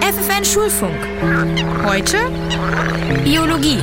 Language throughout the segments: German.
FFN Schulfunk. Heute Biologie.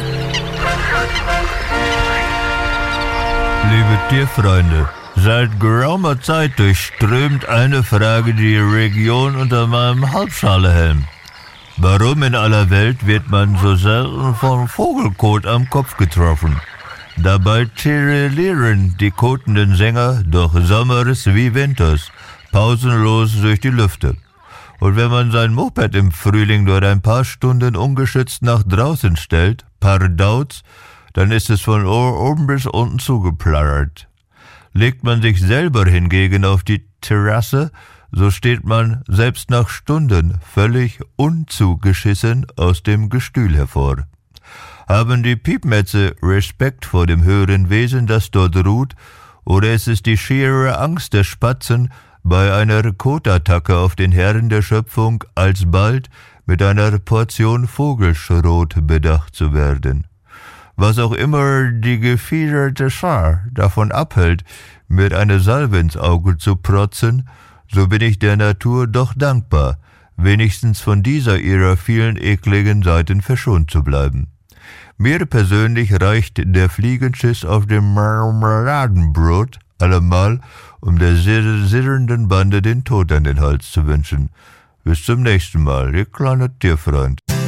Liebe Tierfreunde, seit geraumer Zeit durchströmt eine Frage die Region unter meinem Halbschalenhelm. Warum in aller Welt wird man so selten vom Vogelkot am Kopf getroffen? Dabei tirillieren die kotenden Sänger doch Sommers wie Winters, pausenlos durch die Lüfte. Und wenn man sein Moped im Frühling dort ein paar Stunden ungeschützt nach draußen stellt, pardauz, dann ist es von oben bis unten zugeplattert. Legt man sich selber hingegen auf die Terrasse, so steht man selbst nach Stunden völlig unzugeschissen aus dem Gestühl hervor. Haben die Piepmätze Respekt vor dem höheren Wesen, das dort ruht, oder ist es die schiere Angst der Spatzen, bei einer Kotattacke auf den Herren der Schöpfung alsbald mit einer Portion Vogelschrot bedacht zu werden? Was auch immer die gefiederte Schar davon abhält, mir eine Salve ins Auge zu protzen, so bin ich der Natur doch dankbar, wenigstens von dieser ihrer vielen ekligen Seiten verschont zu bleiben. Mir persönlich reicht der Fliegenschiss auf dem Marmeladenbrot allemal, um der sirrenden Bande den Tod an den Hals zu wünschen. Bis zum nächsten Mal, ihr kleiner Tierfreund.